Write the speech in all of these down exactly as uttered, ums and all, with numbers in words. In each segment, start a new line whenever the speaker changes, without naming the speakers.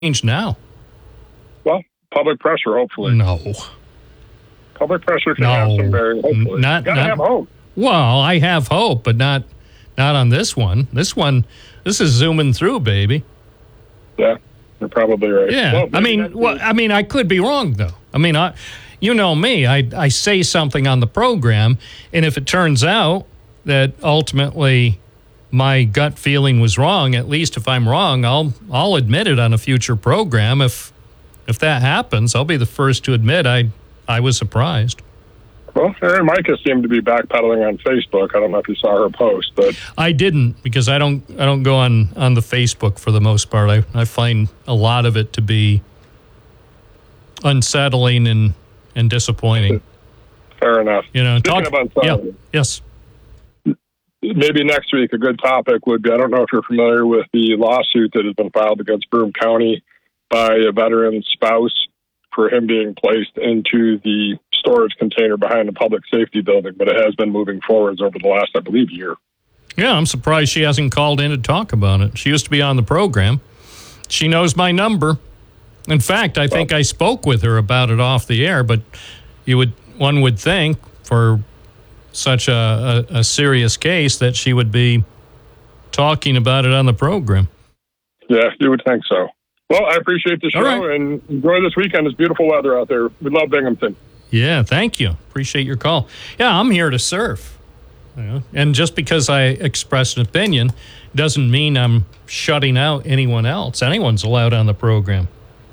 change now?
Well, public pressure, hopefully.
No.
Public pressure can
No.
have some bearing, hopefully.
Not,
Gotta
not,
have hope.
Well, I have hope, but not not on this one. This one, this is zooming through, baby.
Yeah, you're probably right.
Yeah,
Well,
I mean, well, I mean, I could be wrong though. I mean, I, you know me, I I say something on the program, and if it turns out that ultimately my gut feeling was wrong, at least if I'm wrong, I'll I'll admit it on a future program. If if that happens, I'll be the first to admit I I was surprised.
Well, Aaron Micah seemed to be backpedaling on Facebook. I don't know if you saw her post, but
I didn't, because I don't I don't go on, on the Facebook for the most part. I, I find a lot of it to be unsettling and, and disappointing.
Fair enough.
You know,
Speaking
talk,
of unsettling,
yeah, yes.
Maybe next week a good topic would be, I don't know if you're familiar with the lawsuit that has been filed against Broome County by a veteran's spouse for him being placed into the storage container behind the public safety building, but it has been moving forwards over the last, I believe, year.
Yeah, I'm surprised she hasn't called in to talk about it. She used to be on the program. She knows my number. In fact, I think I spoke with her about it off the air, but you would one would think for such a, a, a serious case that she would be talking about it on the program.
Yeah, you would think so. Well, I appreciate the show,
right.
and enjoy this weekend. It's beautiful weather out there. We love Binghamton.
Yeah, thank you. Appreciate your call. Yeah, I'm here to serve. You know, and just because I express an opinion doesn't mean I'm shutting out anyone else. Anyone's allowed on the program.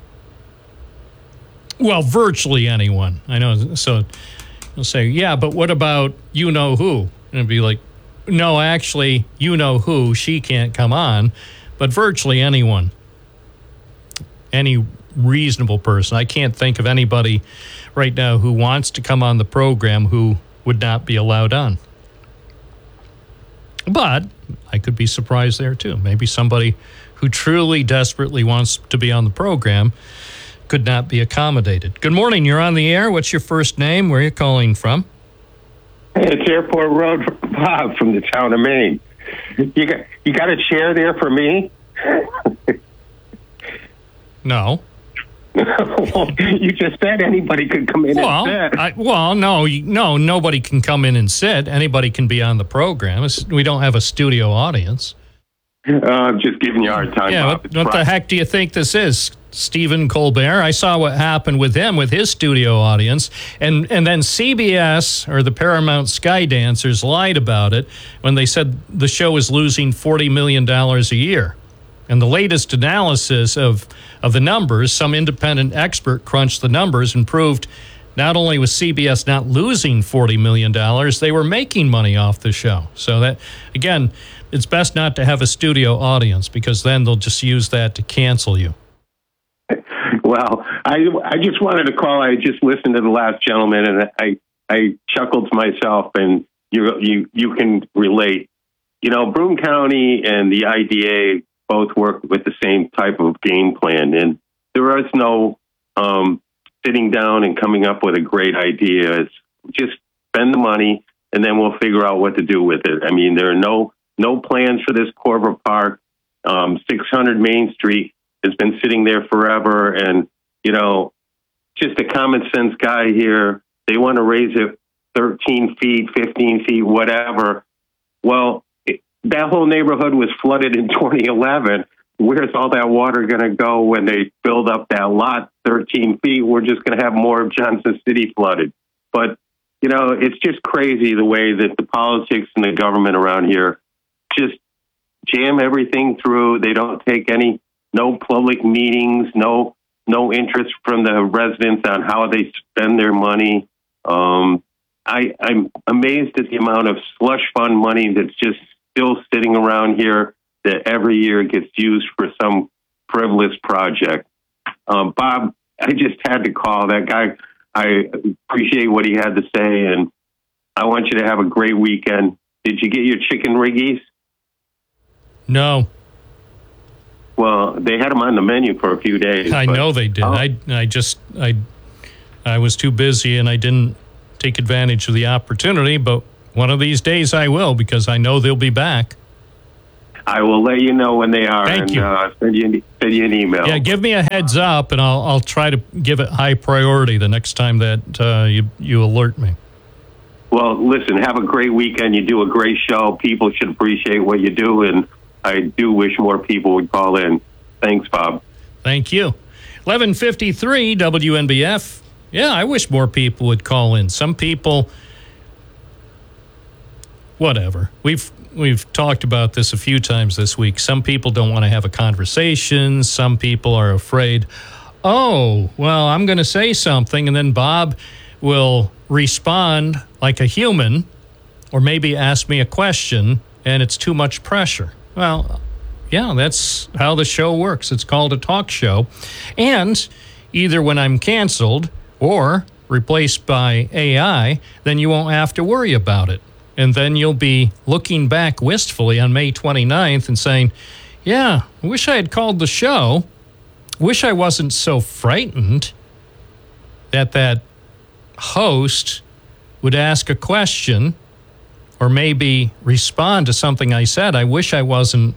Well, virtually anyone. I know. So you'll say, yeah, but what about you-know-who? And it'd be like, no, actually, you-know-who, she can't come on, but virtually anyone. Any reasonable person. I can't think of anybody right now who wants to come on the program who would not be allowed on. But I could be surprised there too. Maybe somebody who truly desperately wants to be on the program could not be accommodated. Good morning. You're on the air. What's your first name? Where are you calling from?
Hey, it's Airport Road, Bob from the town of Maine. You got you got a chair there for me?
No.
You just said anybody could come in
well,
and sit.
I, well, no, you, no, nobody can come in and sit. Anybody can be on the program. It's, we don't have a studio audience.
Uh, I'm just giving you a hard time,
Yeah,
Bob.
what, what the heck do you think this is? Stephen Colbert? I saw what happened with him, with his studio audience. And, and then C B S, or the Paramount Sky Dancers, lied about it when they said the show is losing forty million dollars a year. And the latest analysis of, of the numbers, some independent expert crunched the numbers and proved not only was C B S not losing forty million dollars, they were making money off the show. So that, again, it's best not to have a studio audience because then they'll just use that to cancel you.
Well, I I just wanted to call. I just listened to the last gentleman, and I, I chuckled to myself, and you you you can relate. You know, Broome County and the I D A both work with the same type of game plan, and there is no um, sitting down and coming up with a great idea. It's just spend the money, and then we'll figure out what to do with it. I mean, there are no no plans for this Corver Park. Um, six hundred Main Street has been sitting there forever, and you know, just a common sense guy here. They want to raise it thirteen feet, fifteen feet, whatever. Well, that whole neighborhood was flooded in twenty eleven. Where's all that water going to go when they build up that lot thirteen feet? We're just going to have more of Johnson City flooded. But, you know, it's just crazy the way that the politics and the government around here just jam everything through. They don't take any, no public meetings, no no interest from the residents on how they spend their money. Um, I, I'm amazed at the amount of slush fund money that's just still sitting around here that every year gets used for some frivolous project. Um, Bob, I just had to call that guy. I appreciate what he had to say, and I want you to have a great weekend. Did you get your chicken riggies?
No.
Well, they had them on the menu for a few days.
I
but,
know they did.
Oh.
I I just I I was too busy and I didn't take advantage of the opportunity, but one of these days I will because I know they'll be back.
I will let you know when they are.
Thank
and,
you.
Uh, send you an, send you an email.
Yeah, give me a heads up, and I'll I'll try to give it high priority the next time that uh, you you alert me.
Well, listen, have a great weekend. You do a great show. People should appreciate what you do, and I do wish more people would call in. Thanks, Bob.
Thank you. eleven fifty-three W N B F. Yeah, I wish more people would call in. Some people, whatever. We've we've talked about this a few times this week. Some people don't want to have a conversation. Some people are afraid, oh, well, I'm going to say something, and then Bob will respond like a human or maybe ask me a question, and it's too much pressure. Well, yeah, that's how the show works. It's called a talk show. And either when I'm canceled or replaced by A I, then you won't have to worry about it. And then you'll be looking back wistfully on May twenty-ninth and saying, yeah, I wish I had called the show. Wish I wasn't so frightened that that host would ask a question or maybe respond to something I said. I wish I wasn't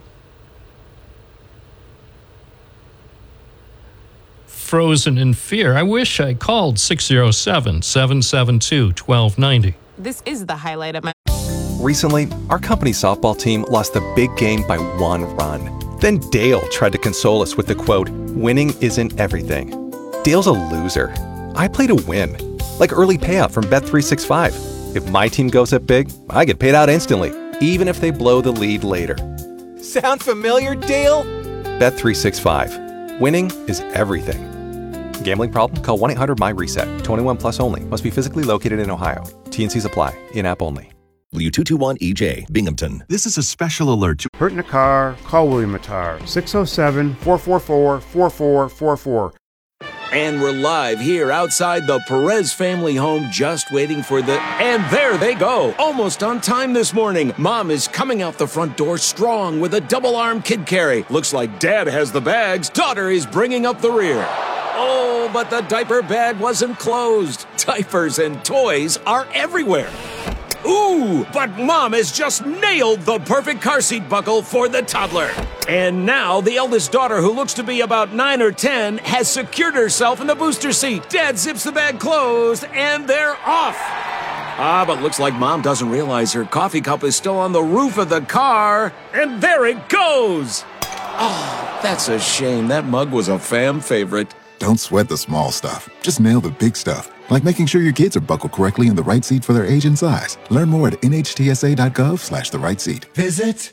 frozen in fear. I wish I called six oh seven, seven seven two, one two nine oh.
This is the highlight of my...
Recently, our company softball team lost a big game by one run. Then Dale tried to console us with the quote, winning isn't everything. Dale's a loser. I play to win. Like early payout from Bet three sixty-five. If my team goes up big, I get paid out instantly, even if they blow the lead later. Sound familiar, Dale? Bet three sixty-five. Winning is everything. Gambling problem? Call one eight hundred M Y reset. twenty-one plus only. Must be physically located in Ohio. T and C's apply. In-app only.
W two two one E J, Binghamton.
This is a special alert to
hurt in a car. Call William Attar. six oh seven, four four four, four four four four.
And we're live here outside the Perez family home, just waiting for the... And there they go, almost on time this morning. Mom is coming out the front door strong with a double-arm kid carry. Looks like Dad has the bags. Daughter is bringing up the rear. Oh, but the diaper bag wasn't closed. Diapers and toys are everywhere. Ooh, but Mom has just nailed the perfect car seat buckle for the toddler. And now the eldest daughter, who looks to be about nine or ten, has secured herself in the booster seat. Dad zips the bag closed, and they're off. Ah, but looks like Mom doesn't realize her coffee cup is still on the roof of the car. And there it goes. Oh, that's a shame. That mug was a fam favorite.
Don't sweat the small stuff. Just nail the big stuff. Like making sure your kids are buckled correctly in the right seat for their age and size. Learn more at nhtsa.gov slash the right seat.
Visit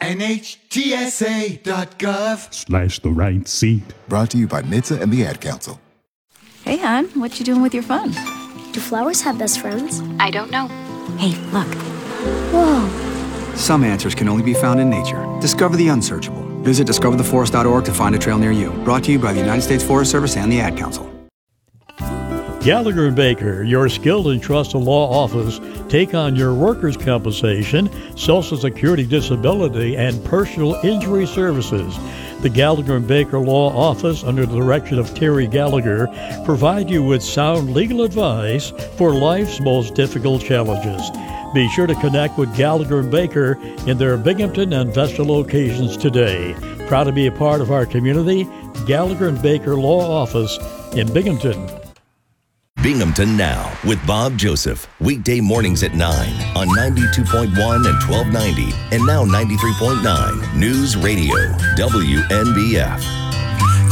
nhtsa.gov
slash the right seat.
Brought to you by N H T S A and the Ad Council.
Hey, hon, what you doing with your phone?
Do flowers have best friends?
I don't know. Hey, look.
Whoa.
Some answers can only be found in nature. Discover the unsearchable. Visit discover the forest dot org to find a trail near you. Brought to you by the United States Forest Service and the Ad Council.
Gallagher and Baker, your skilled and trusted law office, take on your workers' compensation, Social Security disability, and personal injury services. The Gallagher and Baker Law Office, under the direction of Terry Gallagher, provide you with sound legal advice for life's most difficult challenges. Be sure to connect with Gallagher and Baker in their Binghamton and Vesta locations today. Proud to be a part of our community, Gallagher and Baker Law Office in Binghamton.
Binghamton Now with Bob Joseph. Weekday mornings at nine on ninety-two point one and twelve ninety and now ninety-three point nine News Radio W N B F.